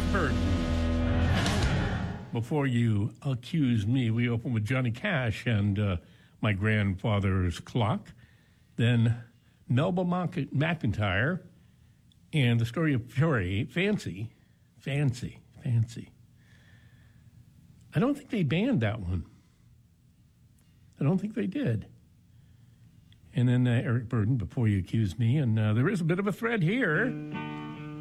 Burton. Before you accuse me, we open with Johnny Cash and My Grandfather's Clock. Then Melba McIntyre and the story of Fury, Fancy. I don't think they banned that one. I don't think they did. And then Eric Burden, Before You Accuse Me. And there is a bit of a thread here.